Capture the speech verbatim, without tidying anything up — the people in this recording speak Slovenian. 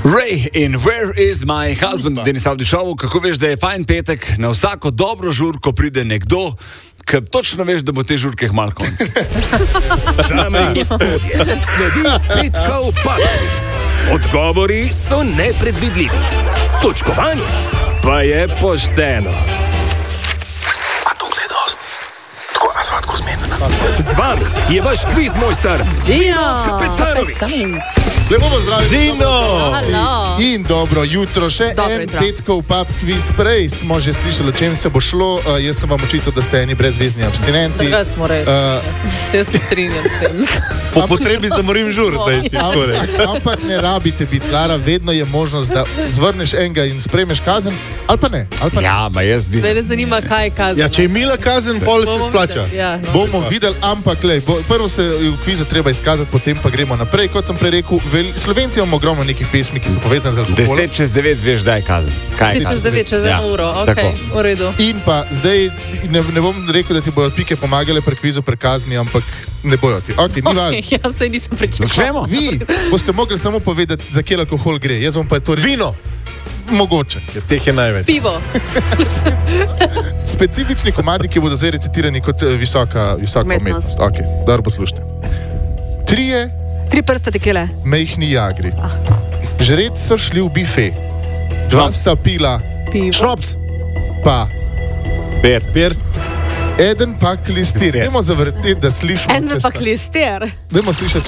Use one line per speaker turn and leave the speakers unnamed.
Ray in Where is my husband, Denis Avdišov, kako veš, da je fajn petek, na vsako dobro žurko pride nekdo, ki točno veš, da bo te žurke malo konc.
Dame in gospodje, sledi petkov Patris. Odgovori so nepredvidljivi. Točkovanje pa je pošteno.
A to gledost? Tako, a sva tako zmenjena.
Z vami je vaš kviz mojster Dino Kapetanović.
Lepo pozdravljeni.
Dino!
Halo.
In dobro jutro, še
Dobro
en
jutro.
petkov pub quiz. Prej smo že slišali, o čem se bo šlo. Uh, jaz sem vam očital, da ste eni brezvezni abstinenti.
Takrat smo res.
Uh,
Jaz se strinjam s tem.
Po potrebi zamorim žur, zdaj si skoraj.
ampak, ampak ne rabite biti, Lara, vedno je možnost, da zvrneš enega in sprejmeš kazen, ali pa ne. Ali pa ne.
Ja, ma jaz bi...
Mene zanima, kaj je kazen.
Ja, če je mila kazen, pol se
Bomo
splača.
videli, ja, no.
Bomo videli, ampak lej, bo, prvo se v kvizu treba izkazati, potem pa gremo naprej. Kot sem prej rekel, vel, Slovenci imamo ogromno nekih pesmi, ki so povezane z alkoholom.
Deset čez devet zveš, da je kazen. Kaj je
Si čez
kazen?
devet, čez
Ja,
eno uro.
tako.
Ok, v redu.
In pa zdaj ne, ne bom rekel, da ti bodo pike pomagale pri kvizu, pri kazni, ampak ne bojo ti. Okay, ni važno.
Okay, jaz se nisem pričakovala.
Začnemo?
Vi boste mogli samo povedati, za kje alkohol gre. Jaz vam pa je to rekel.
Vino!
Mogoče.
Ja, teh je največ.
Pivo.
Specifični komadi, ki bodo zdaj recitirani kot eh, visoka, visoka
Umetnost.
umetnost. Okay, dobro poslušajte. Trije
Tri prste tekele.
mehni jagri. Žrec so šli v bife. Dva sta pila,
Pivo.
Šrops!
pa
Per. Per.
eden pa klistir. Dajmo zavrteti, da slišimo.
En
če
pa
sta-
klister.
Dajmo slišati.